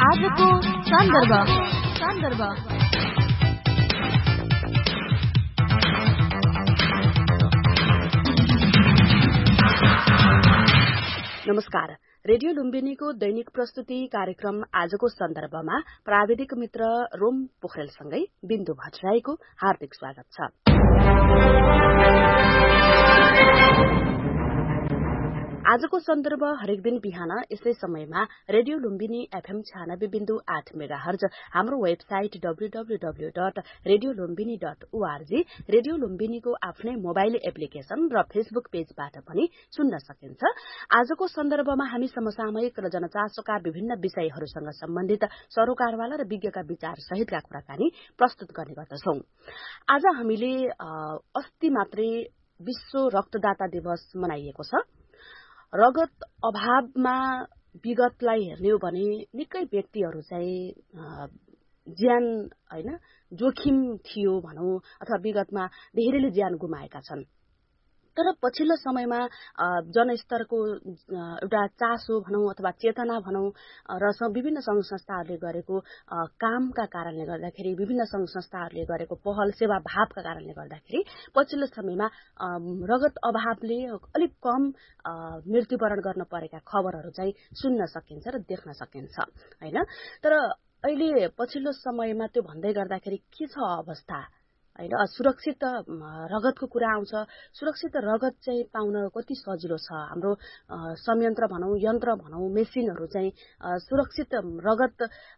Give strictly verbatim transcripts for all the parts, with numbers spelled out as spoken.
आजको सन्दर्भ सन्दर्भ नमस्कार। रेडियो लुम्बिनीको दैनिक प्रस्तुति कार्यक्रम आजको सन्दर्भमा प्राविधिक मित्र रोम पोखरेलसँगै बिन्दु भट्टराईको हार्दिक स्वागत छ। आजको सन्दर्भ हरेक दिन बिहान यसै समयमा रेडियो लुम्बिनी एफएम छयानब्बे बिन्दु आठ मेगाहर्ज, हाम्रो website W W W dot radio Lumbini dot ORG, radio लुम्बिनीको आफ्नै मोबाइल एप्लिकेशन र फेसबुक पेजबाट पनि सुन्न सकिन्छ। आजको सन्दर्भमा हामी समसामयिक र जनचासोका विभिन्न विषयहरूसँग सम्बन्धित सरोकारवाला र विज्ञका विचार सहितका कुराकानी प्रस्तुत गर्ने गर्दछौं। आज हामीले अस्ति मात्रै विश्व रक्तदाता दिवस मनाइएको छ। रगत अभावमा विगतलाई हेर्ने हो भने निकै व्यक्तिहरू चाहिँ ज्यान हैन जोखिम थियो भनौं, अथवा विगतमा धेरैले ज्यान गुमाएका छन्। तर पछिल्लो समयमा जनस्तरको एउटा चासो भनौं अथवा चेतना भनौं र विभिन्न संघ संस्थाहरूले गरेको कामका कारणले गर्दाखेरि, विभिन्न संघ संस्थाहरूले गरेको पहल सेवा भावका कारणले गर्दाखेरि पछिल्लो समयमा रगत अभावले अलिक कम मृत्युवरण गर्न परेका खबरहरू चाहिँ सुन्न सकिन्छ र देख्न सकिन्छ हैन। तर अहिले पछिल्लो समयमा त्यो भन्दै गर्दाखेरि के छ अवस्था हैन, सुरक्षित रगतको कुरा आउँछ। सुरक्षित रगत चाहिँ पाउन कति सजिलो छ, हाम्रो संयन्त्र भनौं, यन्त्र भनौं, मेसिनहरू चाहिँ सुरक्षित रगत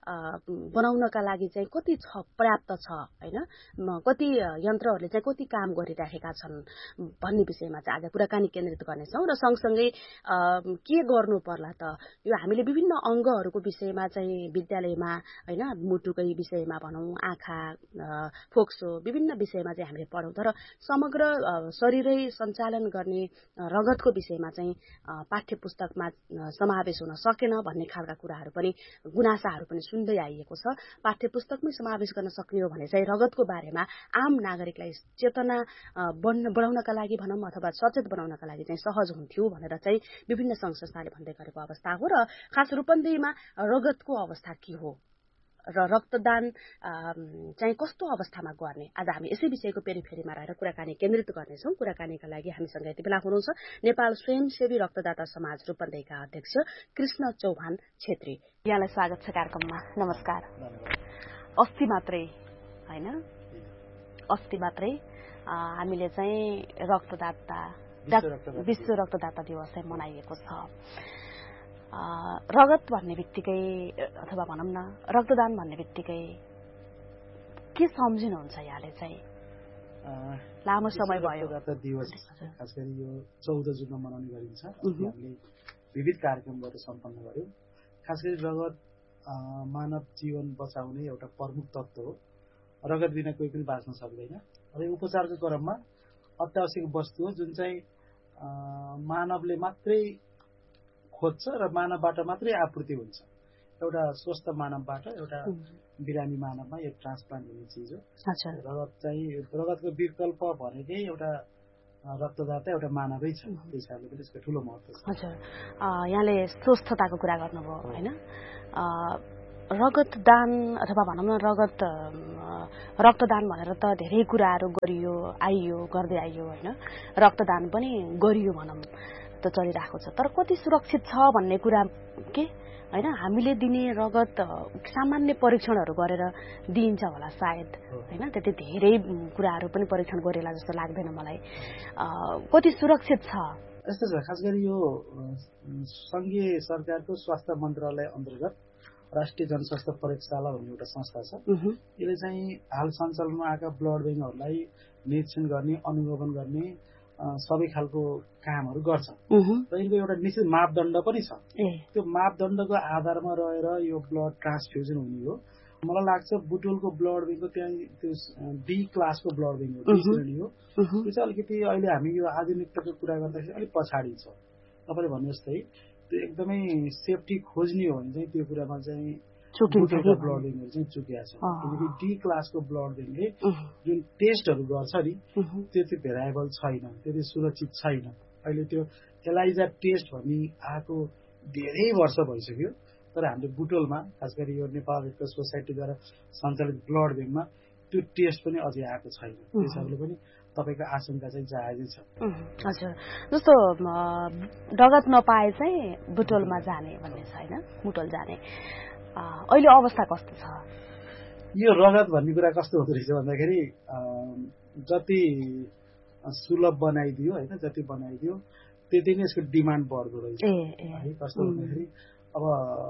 बनाउनका लागि चाहिँ कति छ, पर्याप्त छ हैन, कति यन्त्रहरूले चाहिँ कति काम गरिराखेका छन् भन्ने विषयमा चाहिँ आज कुराकानी केन्द्रित गर्नेछौं। र सँगसँगै के गर्नु पर्ला त, यो हामीले विभिन्न अंगहरूको विषयमा चाहिँ विद्यालयमा हैन, मुटुकै विषयमा भनौं, आँखा, फोक्सो, विभिन्न विषयमा चाहिँ हामीले पढौं, तर समग्र शरीरै सञ्चालन गर्ने रगतको विषयमा चाहिँ पाठ्य पुस्तकमा समावेश हुन सकेन भन्ने खालका कुराहरू पनि, गुनासाहरू पनि सुन्दै आइएको छ। पाठ्य पुस्तकमै समावेश गर्न सक्ने हो भने चाहिँ रगतको बारेमा आम नागरिकलाई चेतना बढाउनका लागि भनौं अथवा सचेत बनाउनका लागि चाहिँ सहज हुन्थ्यो भनेर चाहिँ विभिन्न संघ संस्थाले भन्दै गरेको अवस्था हो। र खास रूपन्देहीमा रगतको अवस्था के हो र रक्तदान चाहिँ कस्तो अवस्थामा गर्ने, आज हामी यसै विषयको पेरिफेरीमा रहेर कुराकानी केन्द्रित गर्नेछौं। कुराकानीका लागि हामीसँग यति बेला हुनुहुन्छ नेपाल स्वयंसेवी रक्तदाता समाज रूपन्देहीका अध्यक्ष कृष्ण चौहान छेत्री। यहाँलाई स्वागत छ कार्यक्रममा। नमस्कार। अस्ति मात्रै हैन, अस्ति मात्रै हामीले चाहिँ रक्तदाता विश्व रक्तदाता दिवस चाहिँ मनाइएको छ। रगत भन्ने बित्तिकै अथवा भनौं न रक्तदान भन्ने बित्तिकै के सम्झिनुहुन्छ यहाँले चाहिँ? लामो समय भयो रक्तदाता दिवस, खास गरी यो चौध जुनमा मनाउने गरिन्छ। हामीले विविध कार्यक्रमहरू सम्पन्न गर्यौं। खास गरी रगत मानव जीवन बचाउने एउटा प्रमुख तत्व हो। रगत बिना कोही पनि बाँच्न सक्दैन र यो उपचारको क्रममा अत्यावश्यक वस्तु हो, जुन चाहिँ मानवले मात्रै खोज्छ र मानवबाट मात्रै आपूर्ति हुन्छ। एउटा स्वस्थ मानवबाट एउटा बिरामी मानवमा यो ट्रान्सप्लान्ट हुने चिज हो। रगत चाहिँ रगतको विकल्प भनेकै एउटा रक्तदाता एउटा मानवै छ, त्यही हिसाबले पनि यसको ठूलो महत्व छ। हजुर, यहाँले स्वस्थताको कुरा गर्नुभयो हैन। रगतदान अथवा भनौं न रगत रक्तदान भनेर त धेरै कुराहरू गरियो आइयो गर्दै आइयो हैन, रक्तदान पनि गरियो भनौं त चलिरहेको छ। तर कति सुरक्षित छ भन्ने कुरा के हैन, हामीले दिने रगत सामान्य परीक्षणहरू गरेर दिइन्छ होला सायद हैन, त्यति धेरै कुराहरू पनि परीक्षण गरेला जस्तो लाग्दैन मलाई। कति सुरक्षित छ यस्तो छ। खास गरी यो संघीय सरकारको स्वास्थ्य मन्त्रालय अन्तर्गत राष्ट्रिय जनस्वास्थ्य प्रयोगशाला भन्ने एउटा संस्था छ। यसले चाहिँ हाल सञ्चालनमा आएका ब्लड ब्याङ्कहरूलाई निरीक्षण गर्ने, अनुगमन गर्ने सबै खालको कामहरू गर्छ र यिनको एउटा निश्चित मापदण्ड पनि छ। त्यो मापदण्डको आधारमा रहेर यो ब्लड ट्रान्सफ्युजन हुने हो। मलाई लाग्छ बुटोलको ब्लड ब्याङ्कको त्यहाँ त्यो डी क्लासको ब्लड ब्याङ्क हो, डी श्रेणी हो। त्यो चाहिँ अलिकति अहिले हामी यो आधुनिकताको कुरा गर्दाखेरि अलिक पछाडि छ। तपाईँले भन्नु जस्तै त्यो एकदमै सेफ्टी खोज्ने हो भने चाहिँ त्यो कुरामा चाहिँ बुटोलको ब्लड ब्याङ्कहरू चाहिँ चुकिया छ। किनकि डी क्लासको ब्लड ब्याङ्कले जुन टेस्टहरू गर्छ नि त्यो चाहिँ भेराएबल छैन, त्यो चाहिँ सुरक्षित छैन। अहिले त्यो एलाइजा टेस्ट भन्ने आएको धेरै वर्ष भइसक्यो तर हामीले बुटोलमा खास गरी यो नेपाल रेड क्रस सोसाइटीद्वारा सञ्चालित ब्लड ब्याङ्कमा त्यो टेस्ट पनि अझै आएको छैन। त्यस हिसाबले पनि तपाईँको आशंका चाहिँ जायजै छ। हजुर, जस्तो रगत नपाए चाहिँ बुटोलमा जाने भन्ने छ होइन, बुटोल जाने अहिले अवस्था कस्तो छ? यो रगत भन्ने कुरा कस्तो हुँदो रहेछ भन्दाखेरि जति सुलभ बनाइदियो होइन, जति बनाइदियो त्यति नै यसको डिमान्ड बढ्दो रहेछ है। कस्तो भन्दाखेरि अब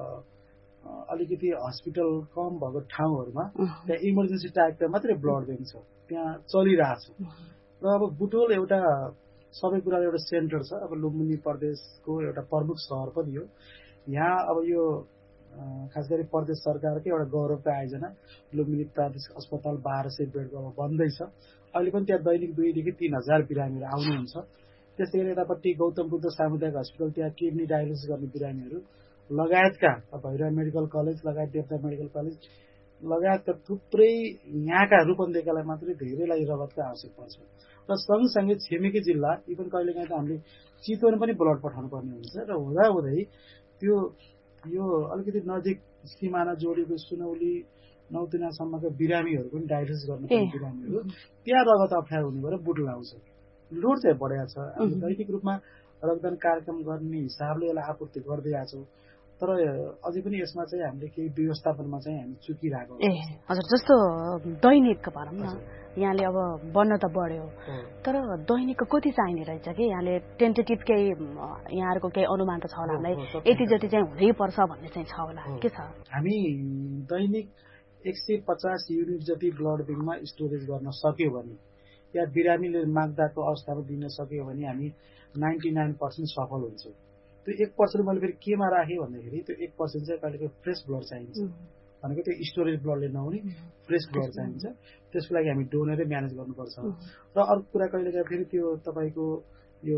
अलिकति हस्पिटल कम भएको ठाउँहरूमा त्यहाँ इमर्जेन्सी टाइपका मात्रै ब्लड ब्याङ्क छ, त्यहाँ चलिरहेछ। र अब बुटोल एउटा सबै कुराको एउटा सेन्टर छ। अब लुम्बिनी प्रदेशको एउटा प्रमुख सहर पनि हो। यहाँ अब यो खास गरी प्रदेश सरकारकै एउटा गौरवको आयोजना लुम्बिनी प्रादेशिक अस्पताल बाह्र सय बेडको अब बन्दैछ। अहिले पनि त्यहाँ दैनिक दुईदेखि तीन हजार बिरामीहरू आउनुहुन्छ। त्यस्तै गरी यतापट्टि गौतम बुद्ध सामुदायिक हस्पिटल त्यहाँ किडनी डायलिसिस गर्ने बिरामीहरू लगायतका भैरवा मेडिकल कलेज लगायत देवता मेडिकल कलेज लगायतका थुप्रै यहाँका रूपन्देहीकालाई मात्रै धेरैलाई रगतको आवश्यक पर्छ। र सँगसँगै छिमेकी जिल्ला इभन कहिलेकाहीँ त हामीले चितवन पनि ब्लड पठाउनु पर्ने हुन्छ। र हुँदाहुँदै त्यो यो अलिकति नजिक सिमाना जोडिएको सुनौली नौतिनासम्मका बिरामीहरू पनि डायलिसिस गर्नुपर्ने बिरामीहरू त्यहाँ रगत अप्ठ्यारो हुने भएर बुटोल आउँछ। लोड चाहिँ बढेको छ। हामी दैनिक रूपमा रक्तदान कार्यक्रम गर्ने हिसाबले यसलाई आपूर्ति गर्दै आएको छौँ। तर अझै पनि यसमा चाहिँ हामीले केही व्यवस्थापनमा चाहिँ हामी चुकिरहेको ए हजुर। जस्तो दैनिक भनौँ न, यहाँले अब बन्न त बढ्यो तर दैनिकको कति चाहिने रहेछ कि यहाँले टेन्टेटिभ केही यहाँहरूको केही अनुमान त छ होला हामीलाई, यति जति चाहिँ हुनै पर्छ भन्ने चाहिँ छ होला के छ? हामी दैनिक एक सय पचास युनिट जति ब्लड ब्याङ्कमा स्टोरेज गर्न सक्यो भने या बिरामीले माग्दाको अवस्थामा दिन सक्यो भने हामी नाइन्टी नाइन पर्सेन्ट सफल हुन्छौँ। त्यो एक पर्सेन्ट मैले फेरि केमा राखेँ भन्दाखेरि त्यो एक पर्सेन्ट चाहिँ कहिलेको फ्रेस ब्लड चाहिन्छ भनेको त्यो स्टोरेज ब्लडले नहुने फ्रेस ब्लड चाहिन्छ। त्यसको लागि हामी डोनरै म्यानेज गर्नुपर्छ। र अर्को कुरा कहिलेकाहीँ फेरि त्यो तपाईँको यो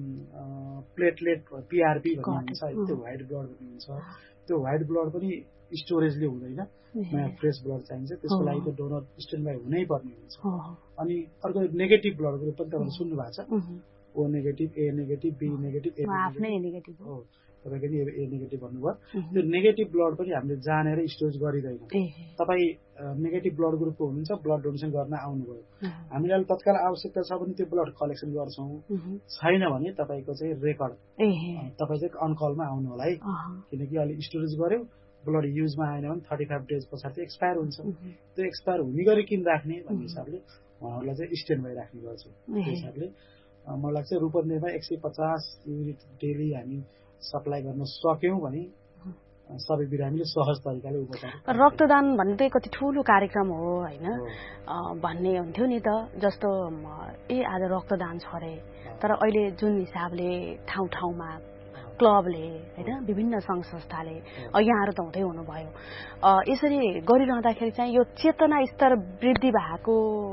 प्लेटलेट पिआरपी भन्ने हुन्छ त्यो व्हाइट ब्लड भन्ने हुन्छ, त्यो व्हाइट ब्लड पनि स्टोरेजले हुँदैन, नयाँ फ्रेस ब्लड चाहिन्छ। त्यसको लागि त डोनर स्ट्यान्ड बाई हुनै पर्ने हुन्छ। अनि अर्को नेगेटिभ ब्लड ग्रुप पनि तपाईँले सुन्नु भएको छ, ओ negative, A negative, be negative, A negative हो तपाईँको ए नेगेटिभ भन्नुभयो। त्यो नेगेटिभ ब्लड पनि हामीले जानेर स्टोरेज गरिँदैन। तपाईँ नेगेटिभ ब्लड ग्रुपको हुनुहुन्छ, ब्लड डोनेसन गर्न आउनुभयो, हामीलाई तत्काल आवश्यकता छ भने त्यो ब्लड कलेक्सन गर्छौँ, छैन भने तपाईँको चाहिँ रेकर्ड तपाईँ चाहिँ अनकलमा आउनु होला है। किनकि अहिले स्टोरेज गर्यो ब्लड युजमा आएन भने थर्टी फाइभ डेज पछाडि एक्सपायर हुन्छ। त्यो एक्सपायर हुने गरी किन राख्ने भन्ने हिसाबले उहाँहरूलाई चाहिँ स्ट्यान्ड बाई राख्ने गर्छौँ। त्यो हिसाबले मलाई लाग्छ रूपन्देहीमा एक सय पचास युनिट डेली हामी सप्लाई गर्न सक्यौँ भने सबै बिरामीले सहज तरिकाले उपचार। रक्तदान भन्ने चाहिँ कति ठुलो कार्यक्रम हो होइन भन्ने हुन्थ्यो नि त। जस्तो ए आज रक्तदान छ अरे, तर अहिले जुन हिसाबले ठाउँ ठाउँमा क्लबले होइन विभिन्न सङ्घ संस्थाले यहाँहरू त हुँदै हुनुभयो, यसरी गरिरहँदाखेरि चाहिँ यो चेतना स्तर वृद्धि भएको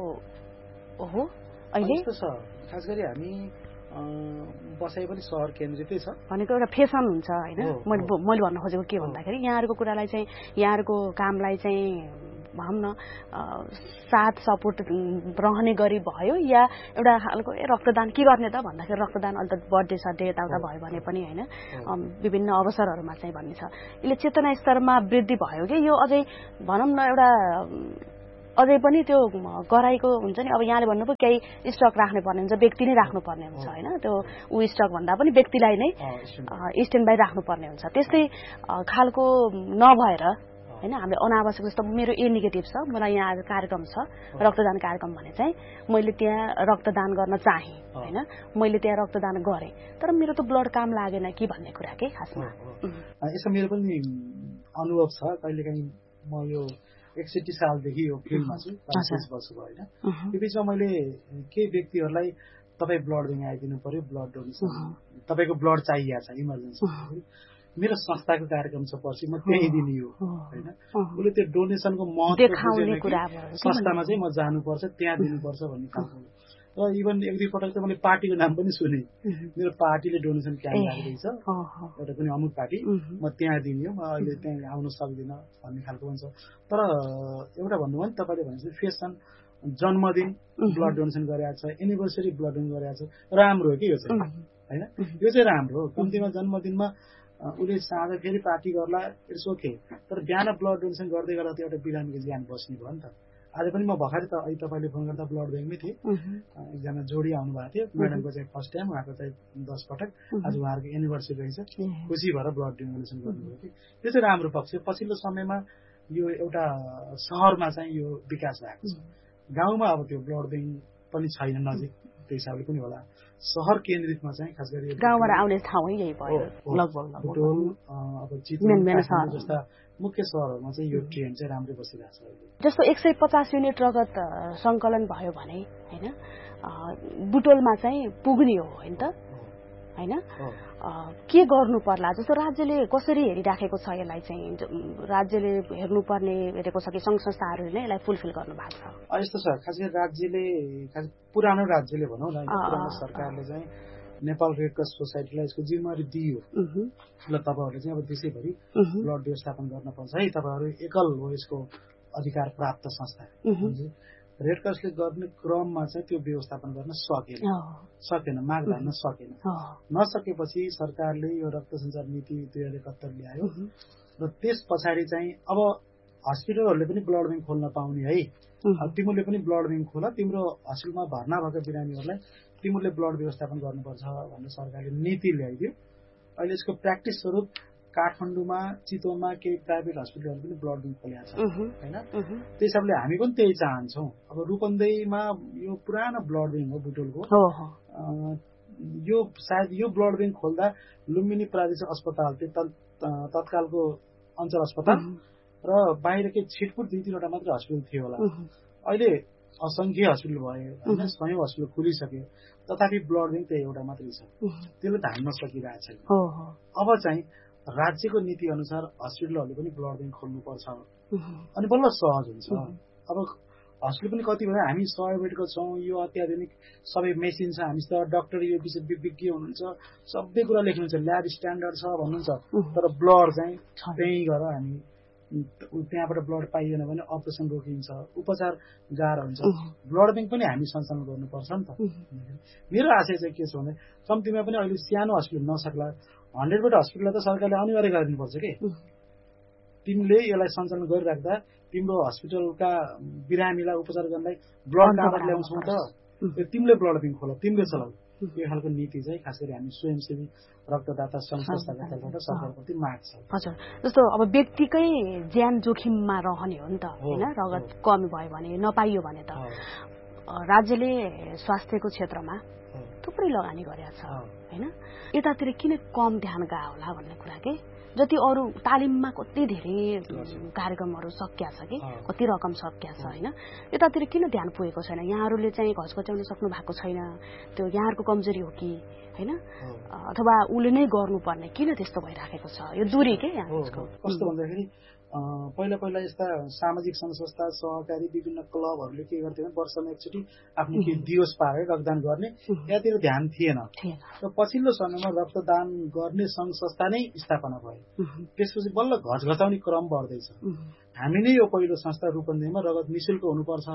हो अहिले? खास गरी हामी बसाइ पनि सहर केन्द्रितै छ भनेको एउटा फेसन हुन्छ होइन। मैले मैले भन्न खोजेको के भन्दाखेरि यहाँहरूको कुरालाई चाहिँ यहाँहरूको कामलाई चाहिँ भनौँ न साथ सपोर्ट रहने गरी भयो या एउटा खालको ए रक्तदान के गर्ने त भन्दाखेरि रक्तदान अन्त बर्थडे सडे यताउता भयो भने पनि होइन विभिन्न अवसरहरूमा चाहिँ भन्ने छ। यसले चेतना स्तरमा वृद्धि भयो कि यो अझै भनौँ न एउटा अझै पनि त्यो गराइको हुन्छ नि। अब यहाँले भन्नुभयो केही स्टक राख्नु पर्ने हुन्छ, व्यक्ति नै राख्नु पर्ने हुन्छ होइन, त्यो ऊ स्टक भन्दा पनि व्यक्तिलाई नै स्ट्यान्ड बाई राख्नु पर्ने हुन्छ। त्यस्तै खालको नभएर होइन हामीले अनावश्यक जस्तो मेरो ए नेगेटिभ छ, मलाई यहाँ कार्यक्रम छ रक्तदान कार्यक्रम भने चाहिँ मैले त्यहाँ रक्तदान गर्न चाहेँ होइन, मैले त्यहाँ रक्तदान गरेँ तर मेरो त ब्लड काम लागेन कि भन्ने कुरा के खासमा यसो मेरो पनि अनुभव छ। कहिलेकाहीँ म यो एकसठी सालदेखि यो फिल्डमा छु, पच्चिस वर्ष भयो होइन। यो बिचमा मैले केही व्यक्तिहरूलाई तपाईँ ब्लड दिन आइदिनु पर्यो, ब्लड डोनेसन तपाईँको ब्लड चाहिएको छ इमर्जेन्सी, मेरो संस्थाको कार्यक्रम छ पछि म त्यही दिने हो होइन। उसले त्यो डोनेसनको महत्त्व संस्थामा चाहिँ म जानुपर्छ, त्यहाँ दिनुपर्छ भन्ने खालको। र इभन एक दुई पटक त मैले पार्टीको नाम पनि सुने, मेरो पार्टीले डोनेसन क्याम्प राख्दैछ एउटा कुनै अमुक पार्टी, म त्यहाँ दिने हो, म अहिले त्यहाँ आउन सक्दिनँ भन्ने खालको हुन्छ। तर एउटा भन्नुभयो नि तपाईँले भनेपछि फेसन जन्मदिन ब्लड डोनेसन गरेको छ, एनिभर्सरी ब्लड डोनेसन गरेको छ, राम्रो हो कि यो चाहिँ होइन। यो चाहिँ राम्रो हो। कम्तीमा जन्मदिनमा उसले साँझ फेरि पार्टी गर्ला, इट्स ओके। तर बिहान ब्लड डोनेसन गर्दै गर्दा त एउटा बिरामीको ज्यान बस्ने भयो नि त। आज पनि म भर्खरै त अहिले तपाईँले फोन गर्दा ब्लड ब्याङ्कमै थिएँ, एकजना जोडी आउनु भएको थियो, म्याडमको चाहिँ फर्स्ट टाइम, उहाँको चाहिँ दस पटक, आज उहाँहरूको एनिभर्सरी रहेछ, खुसी भएर ब्लड डोनेसन गर्नुभयो कि। त्यो चाहिँ राम्रो पक्ष। पछिल्लो समयमा यो एउटा सहरमा चाहिँ यो विकास भएको छ। गाउँमा अब त्यो ब्लड ब्याङ्क पनि छैन नजिक, त्यो हिसाबले पनि होला। सहर केन्द्रितमा चाहिँ खास गरी गाउँबाट आउने ठाउँ यही भयो लगभग बुटोल, अब चितवन जस्ता मुख्य सहरहरूमा चाहिँ यो ट्रेन चाहिँ राम्रै बसिरहेको छ। जस्तो एक सय पचास युनिट रगत सङ्कलन भयो भने होइन, बुटोलमा चाहिँ पुग्ने हो होइन त, होइन? के गर्नु पर्ला? जस्तो राज्यले कसरी हेरिराखेको छ यसलाई चाहिँ? राज्यले हेर्नुपर्ने हेरेको छ कि सङ्घ संस्थाहरूले नै यसलाई फुलफिल गर्नु भएको छ? यस्तो छ, खास गरी राज्यले, खास पुरानो राज्यले भनौँ न, पुरानो सरकारले चाहिँ नेपाल रेड क्रस सोसाइटीलाई यसको जिम्मेवारी दियो, ल तपाईँहरूले चाहिँ अब देशैभरि ब्लड व्यवस्थापन गर्न पर्छ है, तपाईँहरू एकल हो यसको अधिकार प्राप्त संस्था। रेड क्रसले गर्ने क्रममा चाहिँ त्यो व्यवस्थापन गर्न सकेन सकेन माग धान्न सकेन। नसकेपछि सरकारले यो रक्त सञ्चार नीति दुई हजार एकहत्तर ल्यायो र त्यस पछाडि चाहिँ अब हस्पिटलहरूले पनि ब्लड ब्याङ्क खोल्न पाउने है, तिमीले पनि ब्लड ब्याङ्क खोल, तिम्रो हस्पिटलमा भर्ना भएको बिरामीहरूलाई तिमीले ब्लड व्यवस्थापन गर्नुपर्छ भनेर सरकारले नीति ल्याइदियो। अहिले यसको प्र्याक्टिस स्वरूप काठमाडौँमा, चितवनमा केही प्राइभेट हस्पिटलहरू पनि ब्लड ब्याङ्क खोलेको छ होइन। त्यस हिसाबले हामी पनि त्यही चाहन्छौँ। अब रूपन्देहीमा यो पुरानो ब्लड ब्याङ्क हो बुटोलको, यो सायद यो ब्लड ब्याङ्क खोल्दा लुम्बिनी प्रादेशिक अस्पताल, तत्कालको अञ्चल अस्पताल र बाहिर केही छिटपुट दुई तिनवटा मात्रै हस्पिटल थियो होला। अहिले असङ्ख्य हस्पिटल भयो होइन, सयौं हस्पिटल खुलिसक्यो, तथापि ब्लड ब्याङ्क त्यही एउटा मात्रै छ, त्यसले धान्न सकिरहेको छैन। अब चाहिँ राज्यको नीति अनुसार हस्पिटलहरूले पनि ब्लड ब्याङ्क खोल्नुपर्छ अनि बल्ल सहज हुन्छ। अब हस्पिटल पनि कति भयो, हामी सय बेडको छौँ, यो अत्याधुनिक सबै मेसिन छ, हामीसित डाक्टर यो विषय विज्ञ हुनुहुन्छ, सबै कुरा लेख्नुहुन्छ, ल्याब स्ट्यान्डर्ड छ भन्नुहुन्छ, तर ब्लड चाहिँ त्यहीँ गएर हामी त्यहाँबाट ब्लड पाइएन भने अपरेसन रोकिन्छ, उपचार गाह्रो हुन्छ। ब्लड ब्याङ्क पनि हामी सञ्चालन गर्नुपर्छ नि त। मेरो आशय चाहिँ के छ भने कम्तीमा पनि अहिले सानो हस्पिटल नसक्ला, हन्ड्रेड बेड हस्पिटललाई त सरकारले अनिवार्य गरिदिनुपर्छ कि तिमीले यसलाई सञ्चालन गरिराख्दा तिम्रो हस्पिटलका बिरामीलाई उपचार गर्नलाई ब्लड कहाँबाट ल्याउँछौ त, तिमीले ब्लड ब्याङ्क खोल, तिमीले चलाऊ। यो खालको नीति चाहिँ खास गरी हामी स्वयंसेवी रक्तदाता सङ्घ संस्थाका तर्फबाट सरकारप्रति माग छ। हजुर, जस्तो अब व्यक्तिकै ज्यान जोखिममा रहने हो नि त होइन, रगत कमी भयो भने, नपाइयो भने त राज्यले स्वास्थ्यको क्षेत्रमा थुप्रै लगानी गरेको छ होइन। यतातिर किन कम ध्यान गयो होला भन्ने कुरा के, जति अरू तालिममा कति धेरै कार्यक्रमहरू सकिया छ कि, कति रकम सकिया छ होइन, यतातिर किन ध्यान पुगेको छैन? यहाँहरूले चाहिँ घचघच्याउन सक्नु भएको छैन, त्यो यहाँहरूको कमजोरी हो कि होइन, अथवा उसले नै गर्नुपर्ने किन त्यस्तो भइराखेको छ? यो दूरी के यहाँ कस्तो भन्दाखेरि पहिला पहिला यस्ता सामाजिक सङ्घ संस्था, सहकारी विभिन्न क्लबहरूले के गर्थे भने वर्षमा एकचोटि आफ्नो केही दिवस पाएर रक्तदान गर्ने, यहाँतिर ध्यान थिएन। र पछिल्लो समयमा रक्तदान गर्ने सङ्घ संस्था नै स्थापना भयो, त्यसपछि बल्ल घचघचाउने क्रम बढ्दैछ। हामी नै यो पहिलो संस्था रूपन्देहीमा रगत निशुल्क हुनुपर्छ,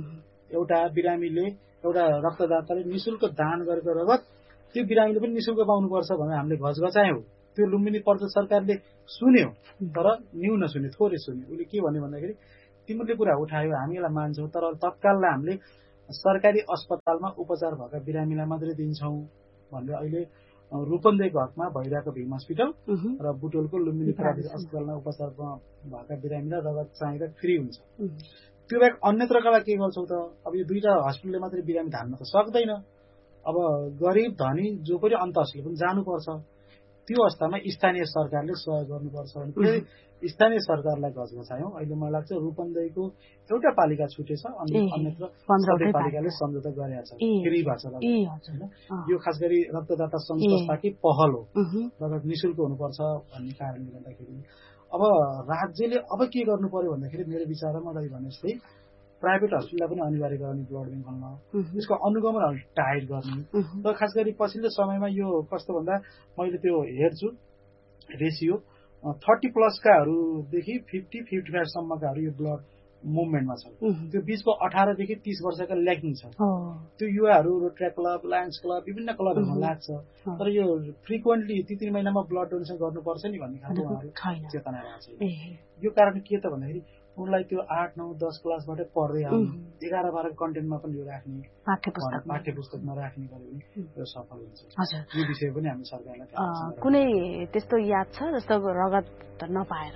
एउटा बिरामीले एउटा रक्तदाताले निशुल्क दान गरेको रगत त्यो बिरामीले पनि निशुल्क पाउनुपर्छ भनेर हामीले घचघचायौँ। त्यो लुम्बिनी प्रदेश सरकारले सुन्यो तर न्यू नसुन्यो, थोरै सुन्यो। उसले के भन्यो भन्दाखेरि तिमीले कुरा उठायो, हामी यसलाई मान्छौँ, तर तत्काललाई हामीले सरकारी अस्पतालमा उपचार भएका बिरामीलाई मात्रै दिन्छौँ भनेर अहिले रूपन्देहीको हकमा भइरहेको भीम हस्पिटल र बुटोलको लुम्बिनी प्रादेशिक अस्पतालमा उपचार भएका बिरामीलाई रगत चाहिँदा फ्री हुन्छ। त्यो बाहेक अन्यत्रकालाई के गर्छौ त? अब यो दुईटा हस्पिटलले मात्रै बिरामी धान्न त सक्दैन। अब गरिब धनी जो पनि अन्त हस्पिटल पनि जानुपर्छ। त्यो अवस्थामा स्थानीय सरकारले सहयोग गर्नुपर्छ भने फेरि स्थानीय सरकारलाई घचघचायौँ। अहिले मलाई लाग्छ रूपन्देहीको एउटा पालिका छुटेछ, अनि अन्यत्र सबै पालिकाले सम्झौता गरेका छ, फ्री भएको छ होइन। यो खास गरी रक्तदाता सङ्घ संस्थाकै पहल हो, रगत निशुल्क हुनुपर्छ भन्ने कारणले गर्दाखेरि। अब राज्यले अब के गर्नु पर्यो भन्दाखेरि मेरो विचारमा मलाई भने जस्तै प्राइभेट हस्पिटललाई पनि अनिवार्य गराउने ब्लड ब्याङ्क खोल्न, यसको अनुगमन अलिक टाइट गर्ने। र खास गरी पछिल्लो समयमा यो कस्तो भन्दा मैले त्यो हेर्छु रेसियो थर्टी प्लसकाहरूदेखि फिफ्टी फिफ्टी फाइभसम्मकाहरू यो ब्लड मुभमेन्टमा छ। त्यो बीचको अठारदेखि तीस वर्षका ल्याग्ने छ। त्यो युवाहरू रोटरी क्लब, लायन्स क्लब, विभिन्न क्लबहरूमा लाग्छ। तर यो फ्रिक्वेन्टली ती तीन महिनामा ब्लड डोनेसन गर्नुपर्छ नि भन्ने खालको उहाँहरू चेतना रहेछ। यो कारण के त भन्दाखेरि उनलाई त्यो आठ नौ दस क्लासबाटै पढ्दै आउनु, एघार बाह्र कन्टेन्टमा पनि यो राख्ने, पाठ्य पुस्तकमा राख्ने गऱ्यो भने यो सफल हुन्छ। यो विषय पनि हामी सरकारलाई कुनै त्यस्तो याद छ जस्तो रगत नपाएर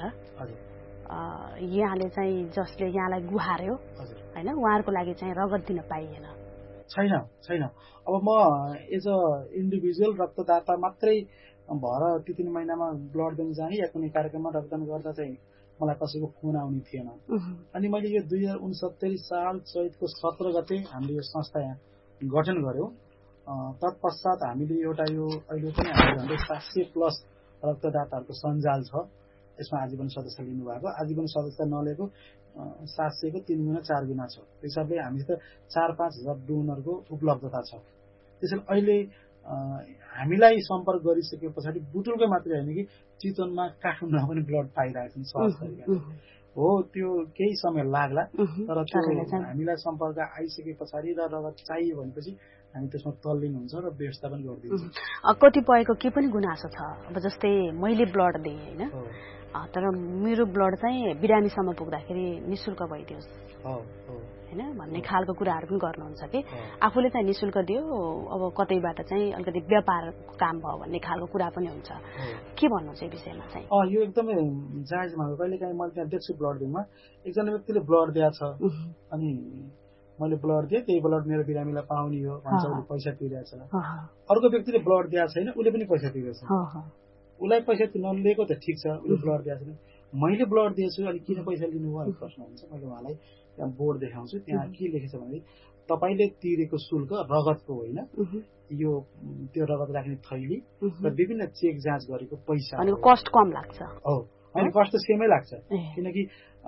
यहाँले चाहिँ जसले यहाँलाई गुहार्यो होइन उहाँहरूको लागि चाहिँ रगत दिन पाइएन? छैन छैन। अब म एज अ इन्डिभिजुअल रक्तदाता मात्रै भएर ती तीन महिनामा ब्लड दिन जाने या कुनै कार्यक्रममा रक्तदान गर्दा चाहिँ मलाई कसैको फोन आउने थिएन। अनि मैले यो दुई हजार उनसत्तरी साल चैतको सत्र गते हामीले यो संस्था यहाँ गठन गर्यौँ। तत्पश्चात हामीले एउटा यो अहिले पनि हामीले झन्डै सात सय प्लस रक्तदाताहरूको सञ्जाल छ। यसमा आजीवन सदस्य लिनुभएको, आजीवन सदस्य नलिएको सात सयको तीन गुणा चार गुणा छ। त्यो हिसाबले हामीसित चार पाँच हजार डोनरको उपलब्धता छ। त्यसैले अहिले हामीलाई सम्पर्क गरिसके पछाडि बुटुलकै मात्रै होइन कि चितवनमा, काठमाडौँमा पनि ब्लड पाइरहेको छन् सहज तरिकाले। हो त्यो केही समय लाग्ला, तर त्यो हामीलाई सम्पर्क आइसके पछाडि र रगत चाहियो भनेपछि हामी त्यसमा तल्लीन हुन्छ र व्यवस्था पनि गरिदिन्छौँ। कतिपयको के पनि गुनासो छ, अब जस्तै मैले ब्लड दिएँ होइन, तर मेरो ब्लड चाहिँ बिरामीसम्म पुग्दाखेरि निशुल्क भइदियोस् होइन भन्ने खालको कुराहरू पनि गर्नुहुन्छ कि आफूले चाहिँ निशुल्क दियो, अब कतैबाट चाहिँ अलिकति व्यापारको काम भयो भन्ने खालको कुरा पनि हुन्छ। के भन्नुहुन्छ यो विषयमा चाहिँ? यो एकदमै जायजमा हो। कहिले काहीँ मैले त्यहाँ देख्छु ब्लड ब्याङ्कमा एकजना व्यक्तिले ब्लड दिएको छ, अनि मैले ब्लड दिएँ, त्यही ब्लड मेरो बिरामीलाई पाउने हो भन्छ, उसले पैसा तिरेछ। अर्को व्यक्तिले ब्लड दिएको छैन, उसले पनि पैसा तिरेछ। उसलाई पैसा नलिएको त ठिक छ, उसले ब्लड दिएको छैन, मैले ब्लड दिएछु अनि किन पैसा लिनुभयो भन्ने प्रश्न हुन्छ। मैले उहाँलाई त्यहाँ बोर्ड देखाउँछु, त्यहाँ के लेखेछ भने तपाईँले तिरेको शुल्क रगतको होइन, यो त्यो रगत राख्ने थैली र विभिन्न चेक जाँच गरेको पैसा, कस्ट कम लाग्छ। हो, अनि कस्ट त सेमै लाग्छ, किनकि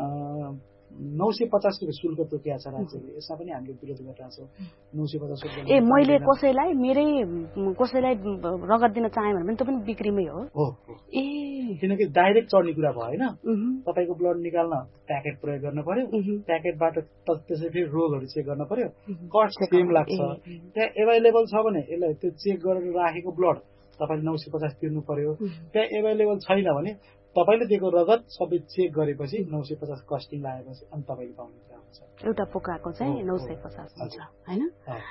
नौ सय पचास रुपियाँ शुल्क तोकिया छ राज्यले। यसमा पनि हामीले विरोध गरिरहेको छौँ। नौ सय पचास रुपियाँ ए मैले कसैलाई मेरै कसैलाई रगत दिन चाहेँ भने पनि त्यो पनि बिक्रीमै हो। हो ए किनकि डाइरेक्ट चढ्ने कुरा भएन। तपाईँको ब्लड निकाल्न प्याकेट प्रयोग गर्न पर्यो, प्याकेटबाट त्यसै फेरि रोगहरू चेक गर्न पर्यो, कस्ट सेम लाग्छ। त्यहाँ एभाइलेबल छ भने यसलाई त्यो चेक गरेर राखेको ब्लड तपाईँले नौ सय पचास तिर्नु पर्यो। त्यहाँ एभाइलेबल छैन भने तपाईँले दिएको रगत सबै चेक गरेपछि नौ सय पचास कस्टिङ लागेपछि अनि तपाईँले पाउने कुरा हुन्छ। एउटा पोकाको चाहिँ नौ सय पचास हुन्छ होइन।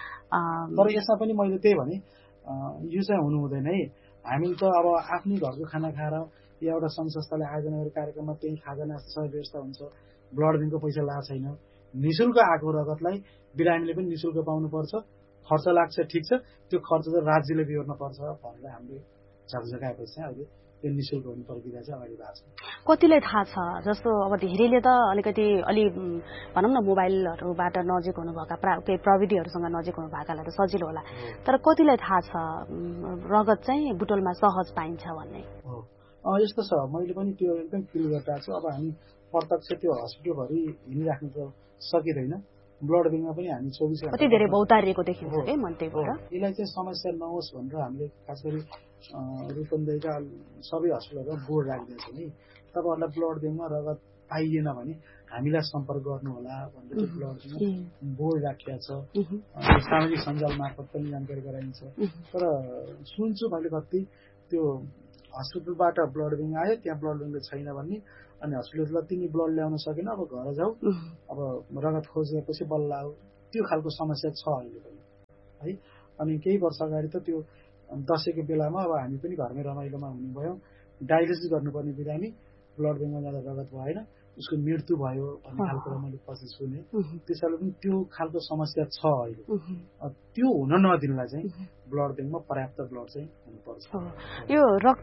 तर यसमा पनि मैले त्यही भने यो चाहिँ हुनु हुँदैन है। हामीले त अब आफ्नै घरको खाना खाएर या एउटा सङ्घ संस्थाले आयोजना गरेको कार्यक्रममा त्यही खाजा नास्ता सबै व्यवस्था हुन्छ, ब्लड ब्याङ्कको पैसा लागेको छैन। निःशुल्क आएको रगतलाई बिरामीले पनि निःशुल्क पाउनुपर्छ। खर्च लाग्छ ठिक छ, त्यो खर्च चाहिँ राज्यले बिहोर्न पर्छ भनेर हामीले झकझकाएपछि चाहिँ अहिले त्यो निःशुल्क हुने प्रक्रिया चाहिँ अगाडि भएको छ। कतिलाई थाहा छ जस्तो अब धेरैले त अलिकति अलि भनौँ न मोबाइलहरूबाट नजिक हुनुभएका प्रा केही प्रविधिहरूसँग नजिक हुनु भएकालाई त सजिलो होला, तर कतिलाई थाहा छ रगत चाहिँ बुटोलमा सहज पाइन्छ भन्ने? हो यस्तो छ, मैले पनि त्यो एकदम फिल गरिरहेको छु। अब हामी प्रत्यक्ष त्यो हस्पिटलभरि हिँडिराख्नु त सकिँदैन, ब्लड ब्याङ्कमा पनि हामी चौबिस घण्टा कति धेरै बहुतारिएको देखिन्छ है मन्त्रीबाट। यसलाई चाहिँ समस्या नहोस् भनेर हामीले खास गरी रूपन्देहीका सबै हस्पिटलहरूमा बोर्ड राखिदिएको छौँ है। तपाईँहरूलाई ब्लड ब्याङ्कमा रगत पाइएन भने हामीलाई सम्पर्क गर्नु होला भनेर त्यो ब्लड ब्याङ्कमा बोर्ड राखिएको छ। सामाजिक सञ्जाल मार्फत पनि जानकारी गराइन्छ। तर सुन्छु मैले कति त्यो हस्पिटलबाट ब्लड ब्याङ्क आयो, त्यहाँ ब्लड ब्याङ्क छैन भन्ने, अनि हस्पिटललाई तिमी ब्लड ल्याउन सकेन, अब घर जाऊ, अब रगत खोजेपछि बल्ल आऊ, त्यो खालको समस्या छ अहिले पनि है। अनि केही वर्ष अगाडि त त्यो दसैँको बेलामा अब हामी पनि घरमै रमाइलोमा हुने भयौँ, डायलिसिस गर्नुपर्ने बिरामी ब्लड ब्याङ्कमा जाँदा रगत भएन, उसको मृत्यु भयो भन्ने खालको मैले पछि सुने। त्यसैले पनि त्यो खालको समस्या छ अहिले। त्यो हुन नदिनुलाई चाहिँ ब्लड ब्याङ्कमा पर्याप्त ब्लड चाहिँ हुनुपर्छ। यो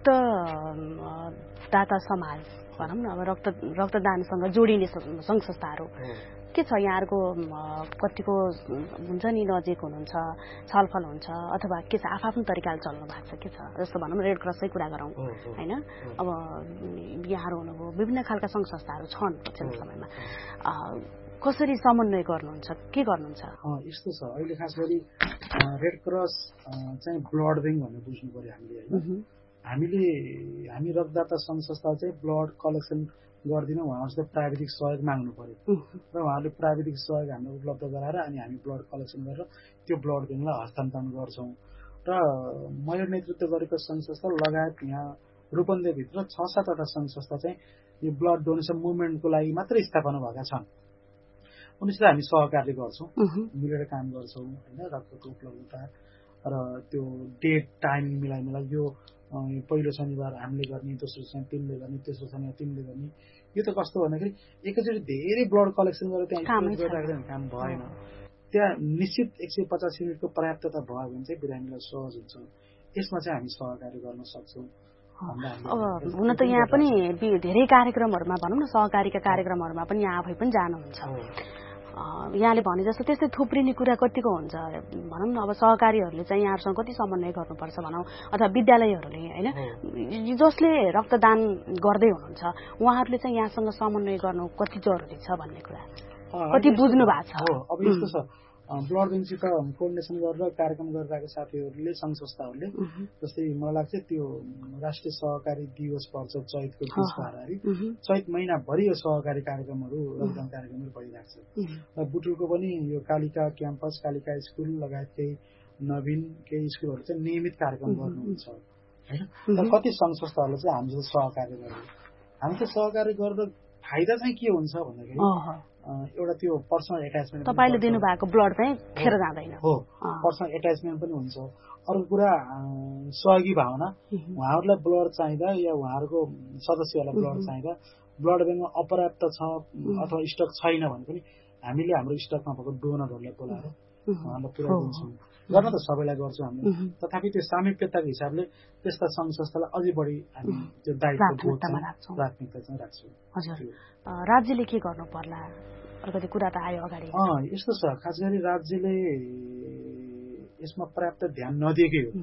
रक्तदाता समाज भनौँ न, अब रक्त रक्तदानसँग जोडिने सङ्घ संस्थाहरू के छ यहाँहरूको? कतिको हुन्छ नि नजिक हुनुहुन्छ, छलफल हुन्छ, अथवा के छ आफ्नो तरिकाले चल्नु भएको छ के छ? जस्तो भनौँ रेड क्रसकै कुरा गरौँ होइन, अब यहाँहरू हुनुभयो, विभिन्न खालका सङ्घ संस्थाहरू छन् पछिल्लो समयमा, कसरी समन्वय गर्नुहुन्छ, के गर्नुहुन्छ? यस्तो छ, अहिले खास गरी रेड क्रस चाहिँ ब्लड ब्याङ्क भनेर बुझ्नु पर्यो हामीले होइन। हामीले हामी रक्तदाता सङ्घ संस्था चाहिँ ब्लड कलेक्सन गर्दिन, उहाँहरूसित प्राविधिक सहयोग माग्नु पर्यो र उहाँहरूले प्राविधिक सहयोग हामीलाई उपलब्ध गराएर अनि हामी ब्लड कलेक्सन गरेर त्यो ब्लड ब्याङ्कलाई हस्तान्तरण गर्छौँ। र मैले नेतृत्व गरेको सङ्घ संस्था लगायत यहाँ रूपन्देहीभित्र छ सातवटा सङ्घ संस्था चाहिँ यो ब्लड डोनेसन मुभमेन्टको लागि मात्रै स्थापना भएका छन्। उनीसित हामी सहकार्य गर्छौँ, मिलेर काम गर्छौँ होइन। रक्तको उपलब्धता र त्यो डेट टाइम मिलाइ मिलाइ यो पहिलो शनिबार हामीले गर्ने, दोस्रो शनिबार तिमीले गर्ने, तेस्रो शनिबार तिमीले गर्ने। यो त कस्तो भन्दाखेरि एकैचोटि धेरै ब्लड कलेक्सन गरेर त्यहाँ गरिराख्दैन, काम भएन। त्यहाँ निश्चित एक सय पचास युनिटको पर्याप्तता भयो भने चाहिँ बिरामीलाई सहज हुन्छ। यसमा चाहिँ हामी सहकार्य गर्न सक्छौँ। अब हुन त यहाँ पनि धेरै कार्यक्रमहरूमा भनौँ न, सहकारीका कार्यक्रमहरूमा पनि यहाँ आफै पनि जानुहुन्छ। यहाँले भने जस्तो त्यस्तै थुप्रिने कुरा कतिको हुन्छ भनौँ न। अब सहकारीहरूले चाहिँ यहाँहरूसँग कति समन्वय गर्नुपर्छ भनौँ, अथवा विद्यालयहरूले होइन जसले रक्तदान गर्दै हुनुहुन्छ उहाँहरूले चाहिँ यहाँसँग समन्वय गर्नु कति जरुरी छ भन्ने कुरा कति बुझ्नु भएको छ? अब यस्तो छ, ब्लड ब्याङ्कसित कोअर्डिनेसन गरेर कार्यक्रम गरिरहेको साथीहरूले सङ्घ संस्थाहरूले जस्तै मलाई लाग्छ त्यो राष्ट्रिय सहकारी दिवस पर्छ चैतको बिस बाह्र, चैत महिनाभरि यो सहकारी कार्यक्रमहरू रक्तदान कार्यक्रमहरू भइरहेको छ। र बुटुलको पनि यो कालिका क्याम्पस, कालिका स्कुल लगायत केही नवीन केही स्कुलहरू चाहिँ नियमित कार्यक्रम गर्नुहुन्छ होइन। र कति सङ्घ संस्थाहरूले चाहिँ हामीसित सहकार्य गर्यो। हामीसित सहकार्य गरेर फाइदा चाहिँ के हुन्छ भन्दाखेरि एउटा त्यो पर्सनल एट्याचमेन्ट, तपाईँले दिनुभएको ब्लड चाहिँ खेर जाँदैन हो, पर्सनल एट्याचमेन्ट पनि हुन्छ। अर्को कुरा सहयोगी भावना, उहाँहरूलाई ब्लड चाहिँदा या उहाँहरूको सदस्यहरूलाई ब्लड चाहिँदा ब्लड ब्याङ्कमा अपर्याप्त छ अथवा स्टक छैन भने पनि हामीले हाम्रो स्टकमा भएको डोनरहरूलाई बोलाएर उहाँलाई पुर्याइदिन्छौँ। गर्न त सबैलाई गर्छौँ हामीले, तथापि त्यो सामिप्यताको हिसाबले त्यस्ता सङ्घ संस्थालाई अझै बढी हामी त्यो दायित्व प्राथमिकता चाहिँ राख्छौँ। हजुर, राज्यले के गर्नु पर्ला? अलिकति कुरा त आयो अगाडि। यस्तो छ, खास गरी राज्यले यसमा पर्याप्त ध्यान नदिएकै हो।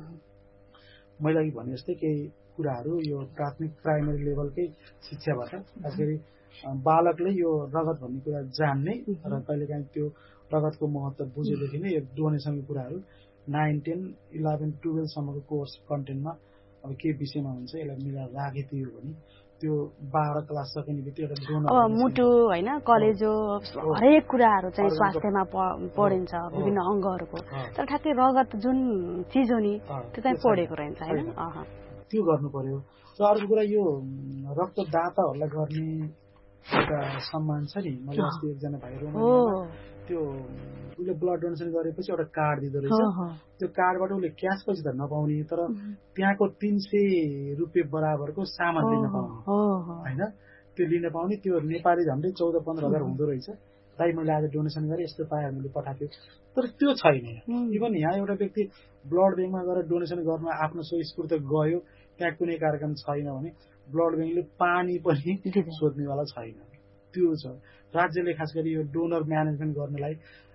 मैले अघि भने जस्तै केही कुराहरू यो प्राथमिक प्राइमरी लेभलकै शिक्षाबाट खास गरी बालकले यो रगत भन्ने कुरा जान्ने र कहिलेकाहीँ त्यो रगतको महत्त्व बुझेदेखि नै यो डोनेसनको कुराहरू नाइन टेन इलेभेन टुवेल्भसम्मको कोर्स कन्टेन्टमा अब के विषयमा हुन्छ यसलाई मिलाएर राखिदियो भने त्यो बाह्र क्लास सकिने बित्तिकै एउटा डोनर अब मुटु होइन कलेजो हरेक कुराहरू चाहिँ स्वास्थ्यमा पढिन्छ विभिन्न अङ्गहरूको, तर ठ्याक्कै रगत जुन चिज हो नि त्यो चाहिँ पढेको रहन्छ होइन, त्यो गर्नु पर्यो। र अर्को कुरा यो रक्तदाताहरूलाई गर्ने एउटा सम्मान छ नि। मैले अस्ति एकजना भाइहरू त्यो उसले ब्लड डोनेसन गरेपछि एउटा कार्ड दिँदो रहेछ। त्यो कार्डबाट उसले क्यास पैसा त नपाउने, तर त्यहाँको तिन सय रुपियाँ बराबरको सामान लिन पाउने होइन, त्यो लिन पाउने। त्यो नेपाली झन्डै चौध पन्ध्र हजार हुँदो रहेछ। दाइ मैले आज डोनेसन गरेँ यस्तो पाएँ मैले पठाएको, तर त्यो छैन। इभन यहाँ एउटा व्यक्ति ब्लड ब्याङ्कमा गएर डोनेसन गर्न आफ्नो स्वस्फूर्त गयो, त्यहाँ कुनै कार्यक्रम छैन भने ब्लड ब्याङ्कले पानी पनि सोध्नेवाला छैन। त्यो छ। राज्यले खास गरी यो डोनर म्यानेजमेन्ट गर्नलाई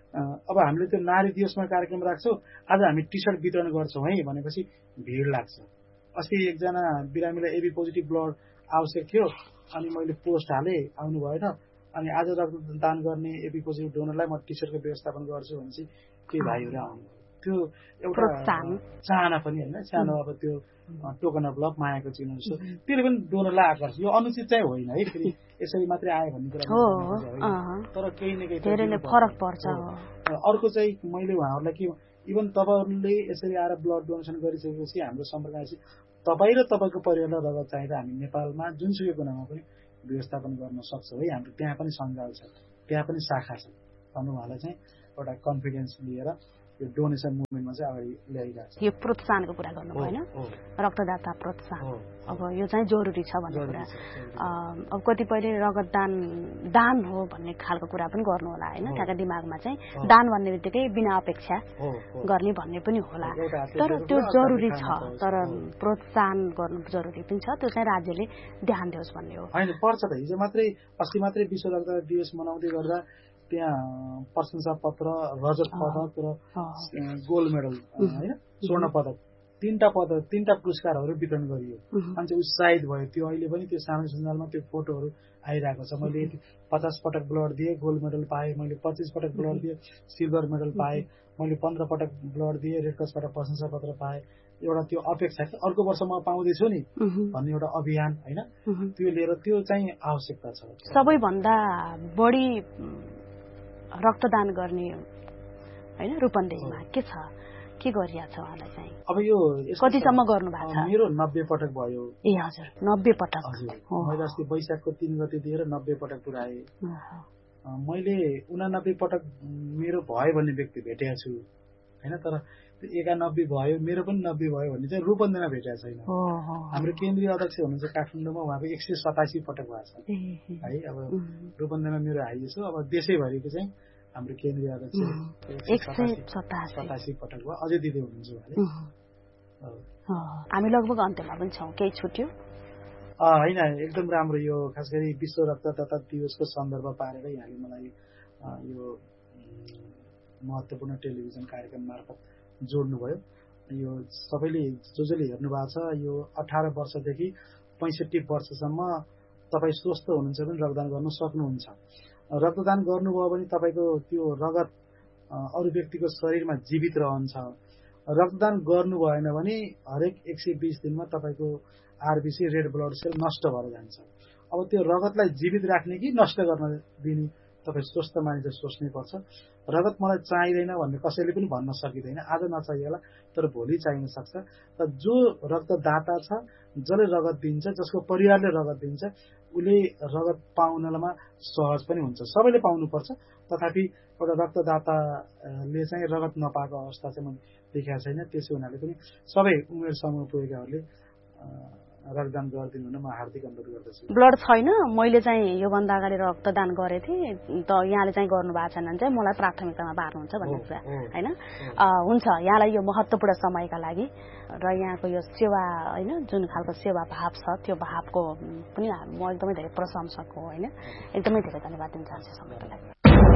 अब हामीले त्यो नारी दिवसमा कार्यक्रम राख्छौँ, आज हामी टी सर्ट वितरण गर्छौँ है भनेपछि भिड लाग्छ। अस्ति एकजना बिरामीलाई एबी पोजिटिभ ब्लड आवश्यक थियो अनि मैले पोस्ट हालेँ, आउनु भएन। अनि आज रक्तदान गर्ने एबी पोजिटिभ डोनरलाई म टी सर्टको व्यवस्थापन गर्छु भनेपछि केही भाइहरू आउनु। त्यो एउटा चाहना पनि होइन, सानो अब त्यो टोकन अफ लभ मायाको चिन्ह जस्तो त्यसले पनि डोनरलाई आकर्षण। यो अनुचित चाहिँ होइन है, फेरि यसरी मात्रै आयो भन्ने कुरा होइन, तर केही न केही फरक पर्छ। अर्को चाहिँ मैले उहाँहरूलाई के इभन तपाईँहरूले यसरी आएर ब्लड डोनेसन गरिसकेपछि हाम्रो सम्पर्क आएपछि तपाईँ र तपाईँको परिवारलाई रगत चाहिँदा हामी नेपालमा जुनसुकै कुनामा पनि व्यवस्थापन गर्न सक्छौँ है। हाम्रो त्यहाँ पनि सञ्जाल छ, त्यहाँ पनि शाखा छ भन्नु उहाँलाई चाहिँ एउटा कन्फिडेन्स लिएर यो डोनेसन मुभमेन्टमा चाहिँ अगाडि ल्याइरहेको छ। यो प्रोत्साहनको कुरा गर्नु भएन, रक्तदाता प्रोत्साहन अब यो चाहिँ जरुरी छ भन्ने कुरा। अब कतिपयले रगतदान दान हो भन्ने खालको कुरा पनि गर्नु होला होइन, ठ्याक्क दिमागमा चाहिँ दान भन्ने बित्तिकै बिना अपेक्षा गर्ने भन्ने पनि होला, तर त्यो जरुरी छ। तर प्रोत्साहन गर्नु जरुरी पनि छ, त्यो चाहिँ राज्यले ध्यान दियोस् भन्ने हो। होइन पर्छ त, हिजो मात्रै अस्ति मात्रै विश्व रक्तदाता दिवस मनाउँदै गर्दा त्यहाँ प्रशंसा पत्र, रजत पदक र गोल्ड मेडल होइन स्वर्ण पदक तीनटा पदक तीनटा पुरस्कारहरू वितरण गरियो। मान्छे उत्साहित भयो। त्यो अहिले पनि त्यो सामाजिक सञ्जालमा त्यो फोटोहरू आइरहेको छ। मैले यति पचास पटक ब्लड दिएँ गोल्ड मेडल पाएँ, मैले पच्चिस पटक ब्लड दिएँ सिल्भर मेडल पाएँ, मैले पन्ध्र पटक ब्लड दिएँ रेड क्रसबाट प्रशंसा पत्र पाएँ, एउटा त्यो अपेक्षा छ अर्को वर्ष म पाउँदैछु नि भन्ने एउटा अभियान हैन त्यो लिएर त्यो चाहिँ आवश्यकता छ। सबैभन्दा बढी रक्तदान गर्ने हैन रूपन्देहीमा के छ, के गरिया छ उहाँलाई चाहिँ? अब यो कतिसम्म गर्नु भएको छ? मेरो नब्बे पटक भयो। ए हजुर, नब्बे पटक। हजुर, मैले अस्ति वैशाखको तीन गते दिएर नब्बे पटक पुराएँ। मैले उनानब्बे पटक मेरो भयो भन्ने व्यक्ति भेटेको छु हैन, तर त्यो एकानब्बे भयो मेरो पनि नब्बे भयो भन्ने चाहिँ रूपन्देहीमा भेटेको छैन। हाम्रो केन्द्रीय अध्यक्ष हुनुहुन्छ काठमाडौँमा, उहाँको एक सय सतासी पटक भएको छ है। अब रूपन्देहीमा मेरो हाइएस्ट हो। अब देशैभरिको चाहिँ हाम्रो केन्द्रीय अध्यक्ष एक सय सतासी पटक भयो। अझै दिँदै हुनुहुन्छ उहाँले। हामी लगभग अन्त्यमा पनि छौँ, केही छुट्यो? होइन, एकदम राम्रो। यो खास गरी विश्व रक्तदाता दिवसको सन्दर्भ पारेर यहाँले मलाई यो महत्त्वपूर्ण टेलिभिजन कार्यक्रम मार्फत जोड्नुभयो। यो सबैले जो जसले हेर्नु भएको छ, यो अठार वर्षदेखि पैँसठी वर्षसम्म तपाईँ स्वस्थ हुनुहुन्छ भने रक्तदान गर्न सक्नुहुन्छ। रक्तदान गर्नुभयो भने तपाईँको त्यो रगत अरू व्यक्तिको शरीरमा जीवित रहन्छ। रक्तदान गर्नु भएन भने हरेक एक सय बीस दिनमा तपाईँको आरबिसी रेड ब्लड सेल नष्ट भएर जान्छ। अब त्यो रगतलाई जीवित राख्ने कि नष्ट गर्न दिने, तपाईँ स्वस्थ मानिसले सोच्नै पर्छ। रगत मलाई चाहिँदैन भन्ने कसैले पनि भन्न सकिँदैन। आज नचाहिएला तर भोलि चाहिन सक्छ। र जो रक्तदाता छ, जसले रगत दिन्छ, जसको परिवारले रगत दिन्छ, उसले रगत पाउनमा सहज पनि हुन्छ। सबैले पाउनुपर्छ, तथापि एउटा रक्तदाताले चाहिँ रगत नपाएको अवस्था चाहिँ मैले देखेको छैन। त्यसो हुनाले पनि सबै उमेर समूह पुगेकाहरूले रक्तदान गरिदिनु हुन म हार्दिक अनुरोध गर्दछु। ब्लड छैन, मैले चाहिँ योभन्दा अगाडि रक्तदान गरेँ थिएँ, त यहाँले चाहिँ गर्नु भएको छैन भने चाहिँ मलाई प्राथमिकतामा पार्नुहुन्छ भन्ने कुरा होइन? हुन्छ, यहाँलाई यो महत्त्वपूर्ण समयका लागि र यहाँको यो सेवा होइन, जुन खालको सेवा भाव छ त्यो भावको पनि म एकदमै धेरै प्रशंसक हो होइन। एकदमै धेरै धन्यवाद दिन चाहन्छु समयको लागि।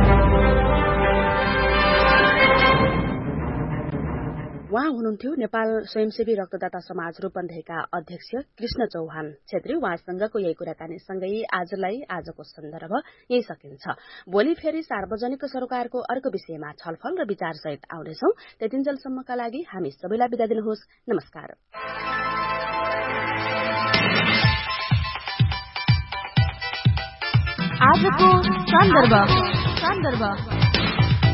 उहाँ हुनुहुन्थ्यो नेपाल स्वयंसेवी रक्तदाता समाज रूपन्देहीका अध्यक्ष कृष्ण चौहान छेत्री। उहाँसँगको यही कुराकानीसँगै आजलाई आजको सन्दर्भ यही सकिन्छ। भोलि फेरि सार्वजनिक सरोकारको अर्को विषयमा छलफल र विचार सहित आउनेछौं। त्यतिन्जेलसम्मका लागि हामी सबैलाई बिदा दिनुहोस्। नमस्कार। आजको सन्दर्भ सन्दर्भ